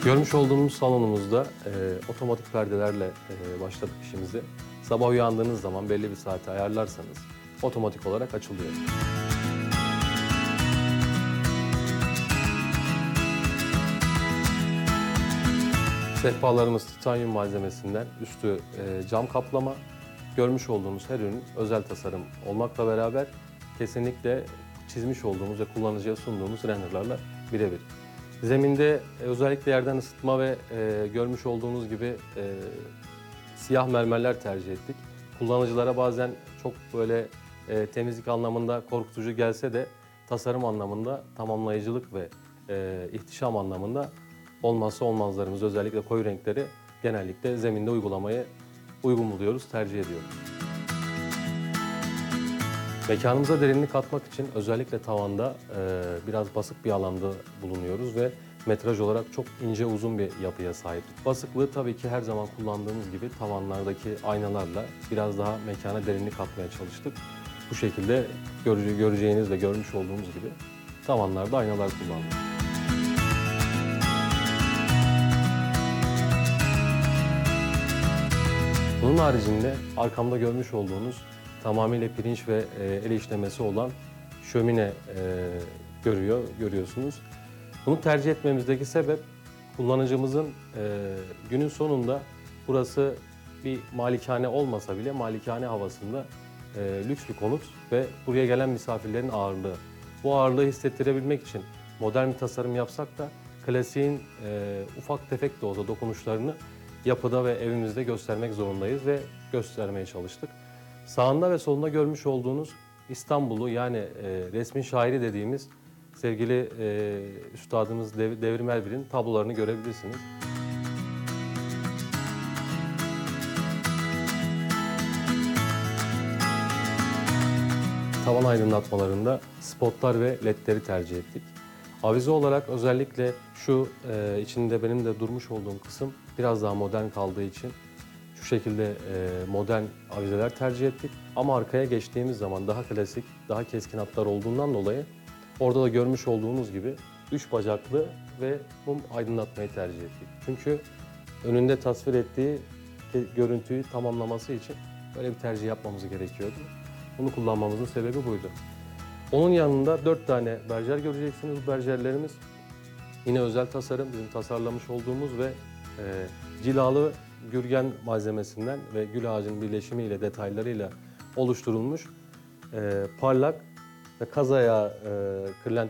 Görmüş olduğumuz salonumuzda otomatik perdelerle başladık işimize. Sabah uyandığınız zaman belli bir saate ayarlarsanız otomatik olarak açılıyor. Sehpalarımız titanyum malzemesinden, üstü cam kaplama. Görmüş olduğumuz her ürün özel tasarım olmakla beraber kesinlikle çizmiş olduğumuz ve kullanıcıya sunduğumuz renderlarla birebir. Zeminde özellikle yerden ısıtma ve görmüş olduğunuz gibi siyah mermerler tercih ettik. Kullanıcılara bazen çok böyle temizlik anlamında korkutucu gelse de tasarım anlamında tamamlayıcılık ve ihtişam anlamında olmazsa olmazlarımız, özellikle koyu renkleri genellikle zeminde uygulamayı uygun buluyoruz, tercih ediyoruz. Mekanımıza derinlik katmak için özellikle tavanda biraz basık bir alanda bulunuyoruz ve metraj olarak çok ince uzun bir yapıya sahip. Basıklığı tabii ki her zaman kullandığımız gibi tavanlardaki aynalarla biraz daha mekana derinlik katmaya çalıştık. Bu şekilde göreceğiniz ve görmüş olduğumuz gibi tavanlarda aynalar kullandık. Bunun haricinde arkamda görmüş olduğunuz tamamıyla pirinç ve el işlemesi olan şömine görüyorsunuz. Bunu tercih etmemizdeki sebep kullanıcımızın günün sonunda burası bir malikane olmasa bile malikane havasında lüks bir konut ve buraya gelen misafirlerin ağırlığı. Bu ağırlığı hissettirebilmek için modern bir tasarım yapsak da klasiğin ufak tefek de olsa dokunuşlarını yapıda ve evimizde göstermek zorundayız ve göstermeye çalıştık. Sağında ve solunda görmüş olduğunuz İstanbul'u, yani resmin şairi dediğimiz sevgili üstadımız Devrim Elbir'in tablolarını görebilirsiniz. Tavan aydınlatmalarında spotlar ve ledleri tercih ettik. Avize olarak özellikle şu içinde benim de durmuş olduğum kısım biraz daha modern kaldığı için şu şekilde modern avizeler tercih ettik. Ama arkaya geçtiğimiz zaman daha klasik, daha keskin hatlar olduğundan dolayı orada da görmüş olduğunuz gibi 3 bacaklı ve mum aydınlatmayı tercih ettik. Çünkü önünde tasvir ettiği görüntüyü tamamlaması için böyle bir tercih yapmamız gerekiyordu. Bunu kullanmamızın sebebi buydu. Onun yanında 4 tane berjer göreceksiniz. Bu berjerlerimiz yine özel tasarım, bizim tasarlamış olduğumuz ve cilalı gürgen malzemesinden ve gül ağacının birleşimiyle, detaylarıyla oluşturulmuş parlak ve kaz ayağı kırlent